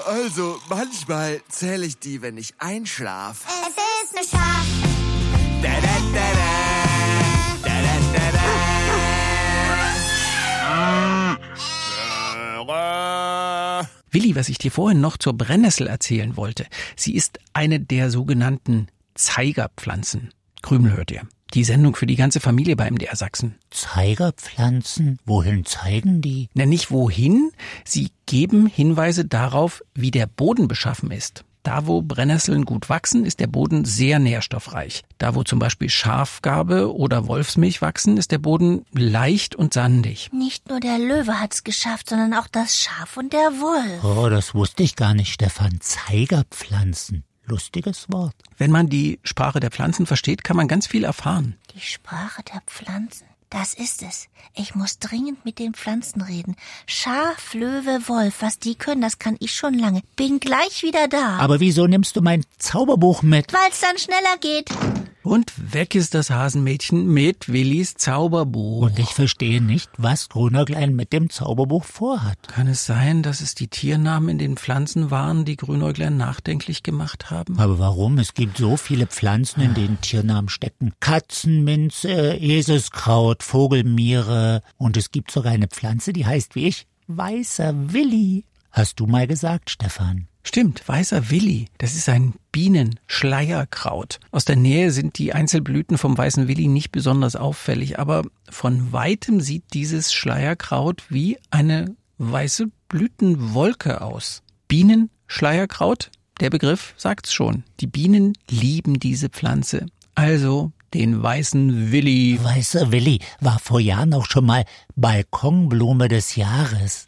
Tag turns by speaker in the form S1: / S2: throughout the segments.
S1: Also, manchmal zähle ich die, wenn ich einschlafe.
S2: Es ist ein Schaf.
S1: Da, da, da, da. Da, da, da, da.
S3: Willi, was ich dir vorhin noch zur Brennnessel erzählen wollte. Sie ist eine der sogenannten Zeigerpflanzen. Krümel hört ihr. Die Sendung für die ganze Familie bei MDR Sachsen.
S4: Zeigerpflanzen? Wohin zeigen die?
S3: Na, nicht wohin. Sie geben Hinweise darauf, wie der Boden beschaffen ist. Da, wo Brennnesseln gut wachsen, ist der Boden sehr nährstoffreich. Da, wo zum Beispiel Schafgarbe oder Wolfsmilch wachsen, ist der Boden leicht und sandig.
S2: Nicht nur der Löwe hat's geschafft, sondern auch das Schaf und der Wolf.
S4: Oh, das wusste ich gar nicht, Stefan. Zeigerpflanzen. Lustiges Wort.
S3: Wenn man die Sprache der Pflanzen versteht, kann man ganz viel erfahren.
S2: Die Sprache der Pflanzen. Das ist es. Ich muss dringend mit den Pflanzen reden. Schaf, Löwe, Wolf, was die können, das kann ich schon lange. Bin gleich wieder da.
S4: Aber wieso nimmst du mein Zauberbuch mit?
S2: Weil's dann schneller geht.
S3: Und weg ist das Hasenmädchen mit Willis Zauberbuch.
S4: Und ich verstehe nicht, was Grünäuglein mit dem Zauberbuch vorhat.
S3: Kann es sein, dass es die Tiernamen in den Pflanzen waren, die Grünäuglein nachdenklich gemacht haben?
S4: Aber warum? Es gibt so viele Pflanzen, in denen Tiernamen stecken. Katzenminze, Eselskraut, Vogelmiere. Und es gibt sogar eine Pflanze, die heißt wie ich, Weißer Willi. Hast du mal gesagt, Stefan?
S3: Stimmt, Weißer Willi. Das ist ein Bienenschleierkraut. Aus der Nähe sind die Einzelblüten vom Weißen Willi nicht besonders auffällig, aber von weitem sieht dieses Schleierkraut wie eine weiße Blütenwolke aus. Bienenschleierkraut, der Begriff sagt's schon. Die Bienen lieben diese Pflanze. Also den Weißen Willi.
S4: Weißer Willi war vor Jahren auch schon mal Balkonblume des Jahres.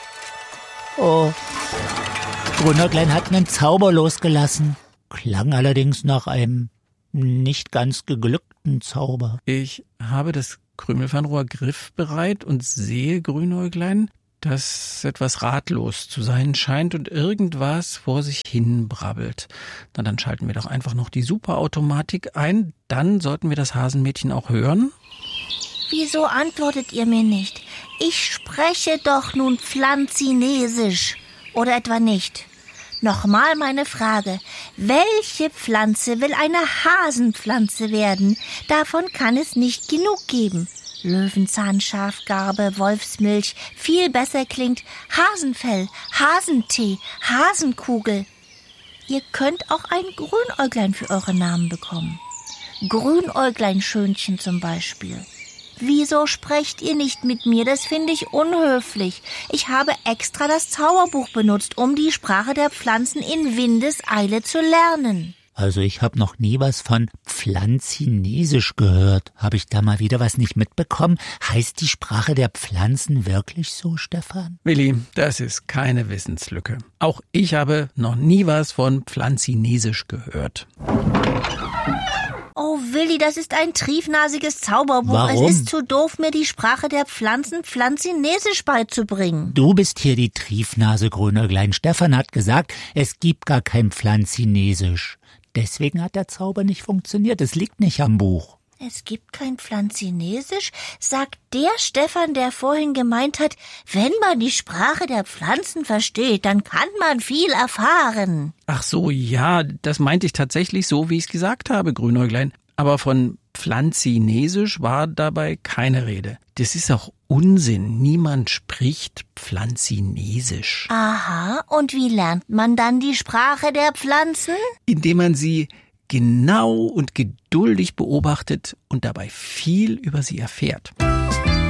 S4: Oh, Grünäuglein hat einen Zauber losgelassen. Klang allerdings nach einem nicht ganz geglückten Zauber.
S3: Ich habe das Krümelfernrohr griffbereit und sehe Grünäuglein, das etwas ratlos zu sein scheint und irgendwas vor sich hin brabbelt. Na, dann schalten wir doch einfach noch die Superautomatik ein. Dann sollten wir das Hasenmädchen auch hören.
S2: Wieso antwortet ihr mir nicht? Ich spreche doch nun Pflanzinesisch. Oder etwa nicht? Nochmal meine Frage. Welche Pflanze will eine Hasenpflanze werden? Davon kann es nicht genug geben. Löwenzahn, Schafgarbe, Wolfsmilch. Viel besser klingt Hasenfell, Hasentee, Hasenkugel. Ihr könnt auch ein Grünäuglein für eure Namen bekommen. Grünäugleinschönchen zum Beispiel. Wieso sprecht ihr nicht mit mir? Das finde ich unhöflich. Ich habe extra das Zauberbuch benutzt, um die Sprache der Pflanzen in Windeseile zu lernen.
S4: Also ich habe noch nie was von Pflanzinesisch gehört. Habe ich da mal wieder was nicht mitbekommen? Heißt die Sprache der Pflanzen wirklich so, Stefan?
S3: Willi, das ist keine Wissenslücke. Auch ich habe noch nie was von Pflanzinesisch gehört.
S2: Oh Willi, das ist ein triefnasiges Zauberbuch.
S4: Warum?
S2: Es ist zu doof, mir die Sprache der Pflanzen Pflanzinesisch beizubringen.
S4: Du bist hier die Triefnase, Grünäuglein. Stefan hat gesagt, es gibt gar kein Pflanzinesisch. Deswegen hat der Zauber nicht funktioniert. Es liegt nicht am Buch.
S2: Es gibt kein Pflanzinesisch, sagt der Stefan, der vorhin gemeint hat, wenn man die Sprache der Pflanzen versteht, dann kann man viel erfahren.
S3: Ach so, ja, das meinte ich tatsächlich so, wie ich es gesagt habe, Grünäuglein. Aber von Pflanzinesisch war dabei keine Rede. Das ist auch Unsinn. Niemand spricht Pflanzinesisch.
S2: Aha, und wie lernt man dann die Sprache der Pflanzen?
S3: Indem man sie genau und geduldig beobachtet und dabei viel über sie erfährt.